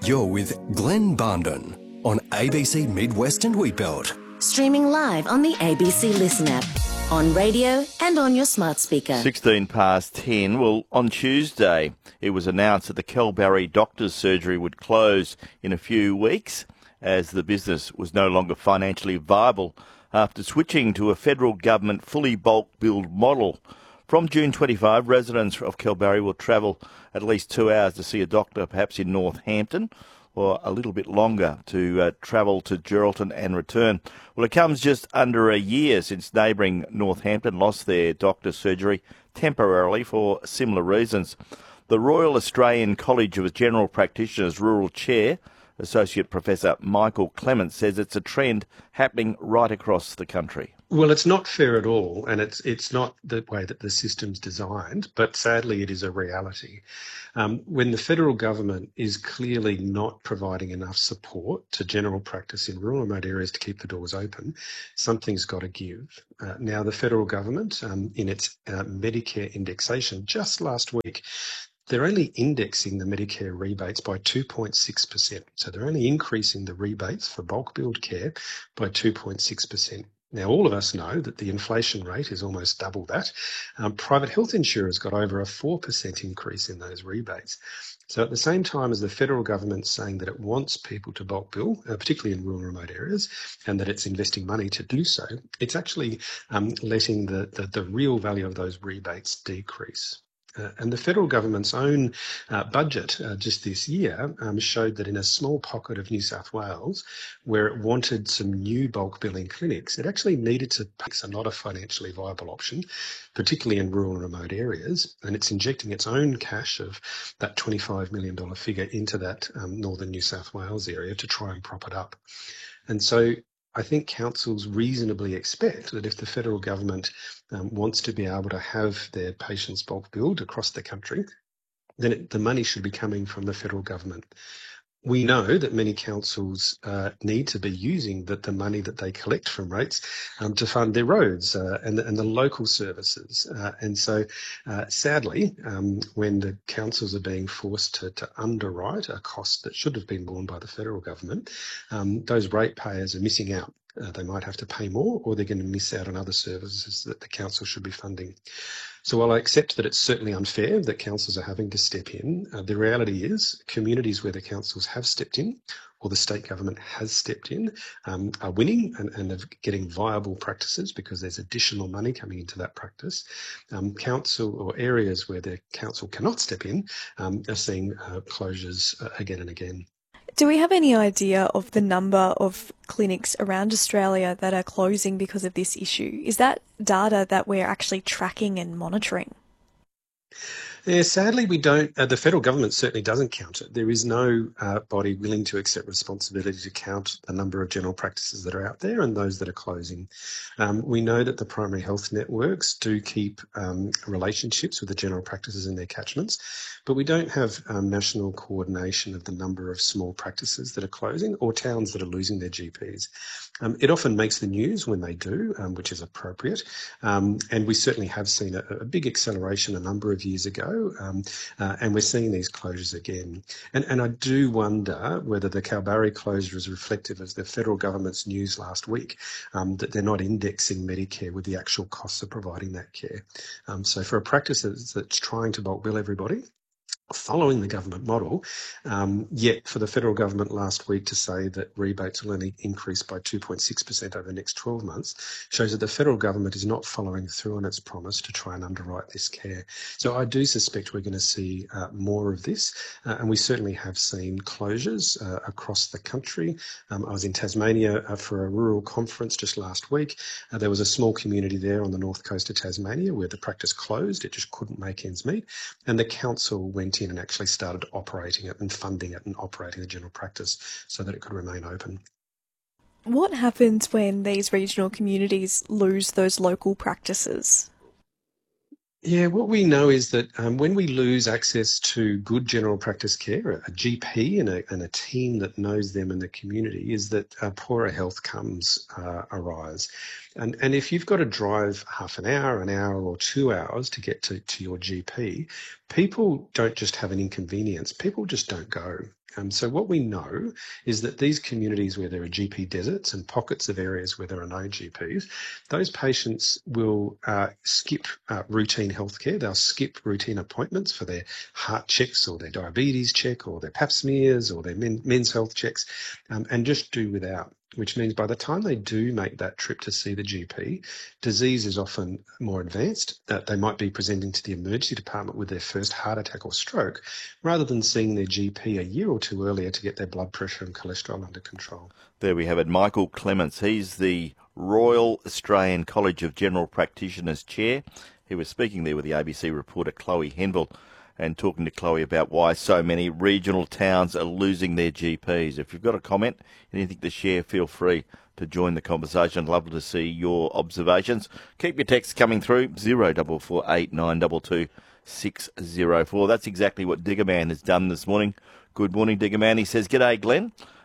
You're with Glenn Barndon on ABC Midwest and Wheatbelt. Streaming live on the ABC Listen app, on radio and on your smart speaker. 16 past 10. Well, on Tuesday, it was announced that the Kalbarri Doctors' Surgery would close in a few weeks as the business was no longer financially viable after switching to a federal government fully bulk billed model. From June 25, residents of Kalbarri will travel at least 2 hours to see a doctor, perhaps in Northampton, or a little bit longer to travel to Geraldton and return. Well, it comes just under a year since neighbouring Northampton lost their doctor's surgery temporarily for similar reasons. The Royal Australian College of General Practitioners Rural Chair, Associate Professor Michael Clement, says it's a trend happening right across the country. Well, it's not fair at all, and it's not the way that the system's designed, but sadly it is a reality. When the federal government is clearly not providing enough support to general practice in rural remote areas to keep the doors open, something's got to give. Now, the federal government, in its Medicare indexation just last week, they're only indexing the Medicare rebates by 2.6%. So they're only increasing the rebates for bulk billed care by 2.6%. Now, all of us know that the inflation rate is almost double that. Private health insurers got over a 4% increase in those rebates. So at the same time as the federal government's saying that it wants people to bulk bill, particularly in rural and remote areas, and that it's investing money to do so, it's actually letting the real value of those rebates decrease. And the federal government's own budget just this year showed that in a small pocket of New South Wales, where it wanted some new bulk billing clinics, it actually needed to pick not a financially viable option, particularly in rural and remote areas. And it's injecting its own cash of that $25 million figure into that northern New South Wales area to try and prop it up. And so I think councils reasonably expect that if the federal government wants to be able to have their patients bulk billed across the country, then the money should be coming from the federal government. We know that many councils need to be using the money that they collect from rates to fund their roads and the local services. And so, sadly, when the councils are being forced to underwrite a cost that should have been borne by the federal government, those ratepayers are missing out. They might have to pay more, or they're going to miss out on other services that the council should be funding. So while I accept that it's certainly unfair that councils are having to step in, the reality is communities where the councils have stepped in, or the state government has stepped in, are winning and are getting viable practices because there's additional money coming into that practice. Council or areas where the council cannot step in are seeing closures again and again. Do we have any idea of the number of clinics around Australia that are closing because of this issue? Is that data that we're actually tracking and monitoring? Yeah, sadly, we don't. The federal government certainly doesn't count it. There is no body willing to accept responsibility to count the number of general practices that are out there and those that are closing. We know that the primary health networks do keep relationships with the general practices in their catchments, but we don't have national coordination of the number of small practices that are closing or towns that are losing their GPs. It often makes the news when they do, which is appropriate, and we certainly have seen a big acceleration a number of years ago. And we're seeing these closures again. And I do wonder whether the Kalbarri closure is reflective of the federal government's news last week, that they're not indexing Medicare with the actual costs of providing that care. So for a practice that's trying to bulk bill everybody, following the government model, yet for the federal government last week to say that rebates will only increase by 2.6% over the next 12 months shows that the federal government is not following through on its promise to try and underwrite this care. So I do suspect we're going to see more of this, and we certainly have seen closures across the country. I was in Tasmania for a rural conference just last week. There was a small community there on the north coast of Tasmania where the practice closed. It just couldn't make ends meet, and the council went in and actually started operating it and funding it and operating the general practice so that it could remain open. What happens when these regional communities lose those local practices? Yeah, what we know is that when we lose access to good general practice care, a GP and a team that knows them in the community, is that poorer health outcomes arise. And if you've got to drive half an hour or 2 hours to get to your GP, people don't just have an inconvenience, people just don't go. So what we know is that these communities where there are GP deserts and pockets of areas where there are no GPs, those patients will skip routine healthcare. They'll skip routine appointments for their heart checks or their diabetes check or their pap smears or their men's health checks, and just do without. Which means by the time they do make that trip to see the GP, disease is often more advanced. They might be presenting to the emergency department with their first heart attack or stroke, rather than seeing their GP a year or two earlier to get their blood pressure and cholesterol under control. There we have it. Michael Clements. He's the Royal Australian College of General Practitioners Chair. He was speaking there with the ABC reporter Chloe Henville and talking to Chloe about why so many regional towns are losing their GPs. If you've got a comment, anything to share, feel free to join the conversation. I'd love to see your observations. Keep your texts coming through, 0448 922 604. That's exactly what Digger Man has done this morning. Good morning, Digger Man. He says, "G'day, Glenn.